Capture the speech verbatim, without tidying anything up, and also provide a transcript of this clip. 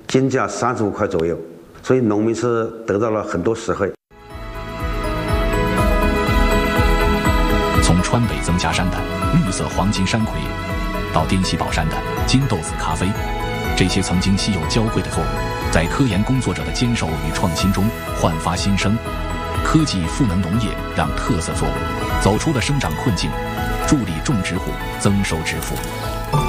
均价三十五块左右，所以农民是得到了很多实惠。 从川北曾家山的绿色黄金山葵，到滇西宝山的金豆子咖啡，这些曾经稀有娇贵的作物，在科研工作者的坚守与创新中焕发新生。科技赋能农业，让特色作物走出了生长困境，助力种植户增收致富。